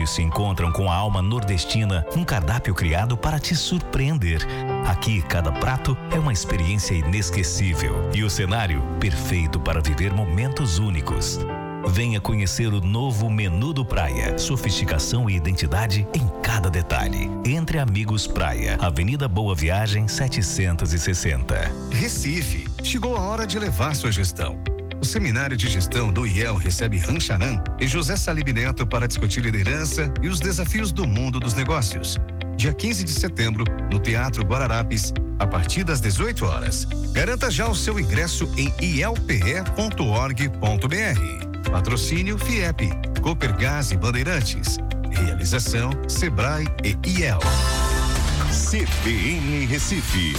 sabores se encontram com a alma nordestina, um cardápio criado para te surpreender. Aqui, cada prato é uma experiência inesquecível e o cenário perfeito para viver momentos únicos. Venha conhecer o novo Menu do Praia. Sofisticação e identidade em cada detalhe. Entre Amigos Praia, Avenida Boa Viagem 760. Recife, chegou a hora de levar sua gestão. O Seminário de Gestão do IEL recebe Rancharan e José Salib Neto para discutir liderança e os desafios do mundo dos negócios. Dia 15 de setembro, no Teatro Guararapes, a partir das 18 horas. Garanta já o seu ingresso em ielpe.org.br. Patrocínio FIEP, Copergás e Bandeirantes. Realização Sebrae e IEL. CBN Recife.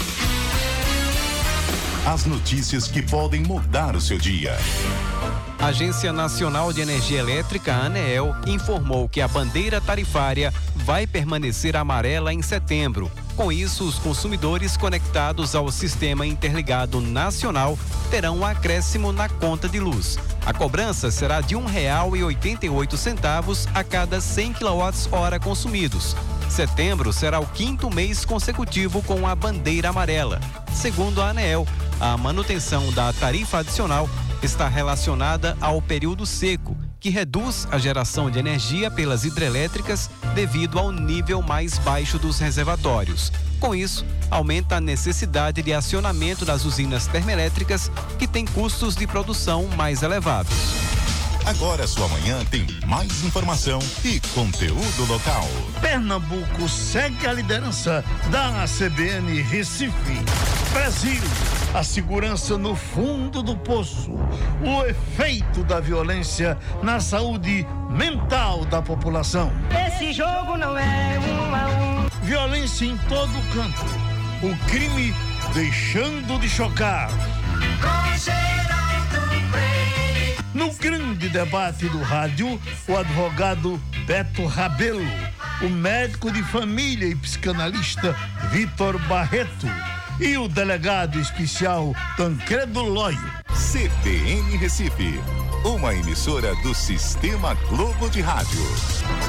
As notícias que podem mudar o seu dia. A Agência Nacional de Energia Elétrica, ANEEL, informou que a bandeira tarifária vai permanecer amarela em setembro. Com isso, os consumidores conectados ao Sistema Interligado Nacional terão um acréscimo na conta de luz. A cobrança será de R$ 1,88 a cada 100 kWh consumidos. Setembro será o 5º mês consecutivo com a bandeira amarela. Segundo a ANEEL, a manutenção da tarifa adicional está relacionada ao período seco, que reduz a geração de energia pelas hidrelétricas devido ao nível mais baixo dos reservatórios. Com isso, aumenta a necessidade de acionamento das usinas termoelétricas, que têm custos de produção mais elevados. Agora sua manhã tem mais informação e conteúdo local. Pernambuco segue a liderança da CBN Recife. Brasil, a segurança no fundo do poço. O efeito da violência na saúde mental da população. Esse jogo não é 1-1. Violência em todo canto. O crime deixando de chocar. No grande debate do rádio, o advogado Beto Rabelo, o médico de família e psicanalista Vitor Barreto e o delegado especial Tancredo Lóio. CBN Recife, uma emissora do Sistema Globo de Rádio.